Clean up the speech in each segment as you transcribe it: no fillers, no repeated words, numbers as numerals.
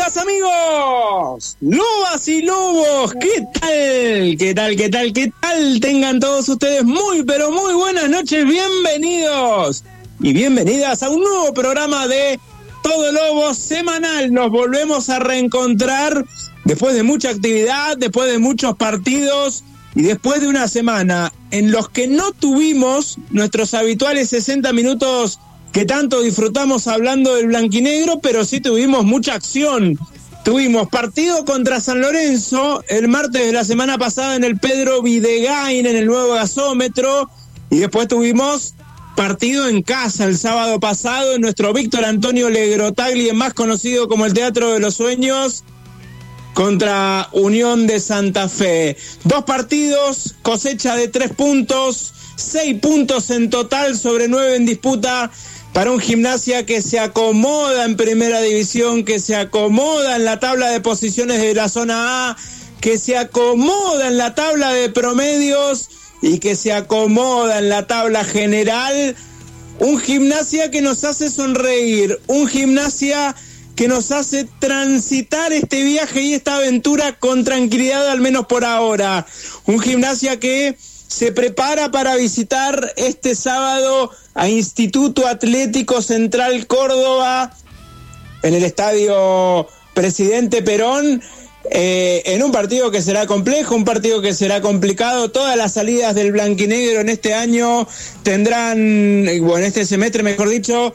días, amigos, lobas y lobos, ¿qué tal? ¿Qué tal? Tengan todos ustedes muy, pero muy buenas noches, bienvenidos y bienvenidas a un nuevo programa de Todo Lobo semanal. Nos volvemos a reencontrar después de mucha actividad, después de muchos partidos y después de una semana en los que no tuvimos nuestros habituales 60 minutos que tanto disfrutamos hablando del blanquinegro, pero sí tuvimos mucha acción. Tuvimos partido contra San Lorenzo el martes de la semana pasada en el Pedro Videgain, en el nuevo gasómetro, y después tuvimos partido en casa el sábado pasado en nuestro Víctor Antonio Legrotaglie, más conocido como el Teatro de los Sueños, contra Unión de Santa Fe. 2 partidos, cosecha de 3 puntos, 6 puntos en total sobre 9 en disputa, para un Gimnasia que se acomoda en primera división, que se acomoda en la tabla de posiciones de la zona A, que se acomoda en la tabla de promedios y que se acomoda en la tabla general. Un Gimnasia que nos hace sonreír, un Gimnasia que nos hace transitar este viaje y esta aventura con tranquilidad, al menos por ahora. Un Gimnasia que se prepara para visitar este sábado a Instituto Atlético Central Córdoba en el Estadio Presidente Perón, en un partido que será complejo, un partido que será complicado. Todas las salidas del blanquinegro en este año tendrán, bueno, en este semestre mejor dicho,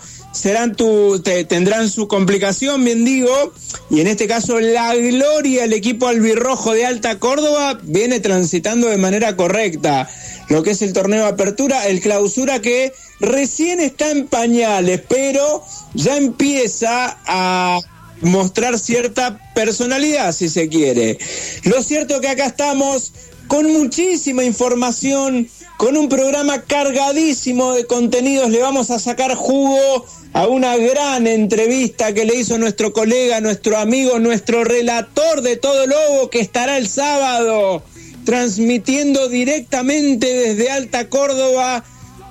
tendrán su complicación, bien digo, y en este caso la gloria, el equipo albirrojo de Alta Córdoba viene transitando de manera correcta lo que es el torneo de apertura, el clausura que recién está en pañales, pero ya empieza a mostrar cierta personalidad, si se quiere. Lo cierto que acá estamos con muchísima información, con un programa cargadísimo de contenidos. Le vamos a sacar jugo a una gran entrevista que le hizo nuestro colega, nuestro amigo, nuestro relator de Todo Lobo, que estará el sábado transmitiendo directamente desde Alta Córdoba,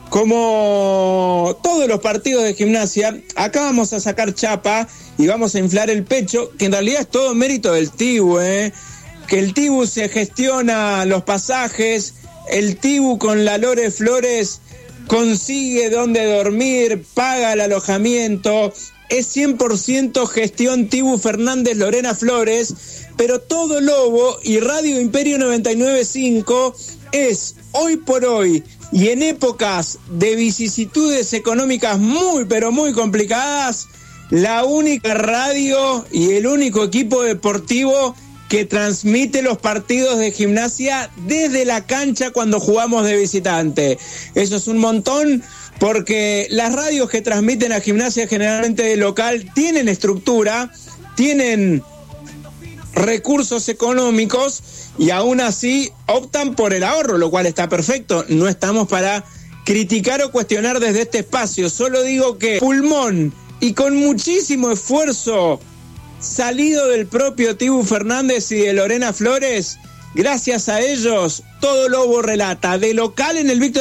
como todos los partidos de Gimnasia. Acá vamos a sacar chapa y vamos a inflar el pecho, que en realidad es todo mérito del Tibu, que el Tibu se gestiona los pasajes, el Tibu con la Lore Flores consigue dónde dormir, paga el alojamiento, es 100% gestión Tibu Fernández Lorena Flores, pero Todo Lobo y Radio Imperio 99.5 es hoy por hoy y en épocas de vicisitudes económicas muy pero muy complicadas, la única radio y el único equipo deportivo que transmite los partidos de Gimnasia desde la cancha cuando jugamos de visitante. Eso es un montón, porque las radios que transmiten a Gimnasia generalmente de local tienen estructura, tienen recursos económicos y aún así optan por el ahorro, lo cual está perfecto. No estamos para criticar o cuestionar desde este espacio, solo digo que pulmón y con muchísimo esfuerzo salido del propio Tibu Fernández y de Lorena Flores, gracias a ellos Todo Lobo relata de local en el Víctor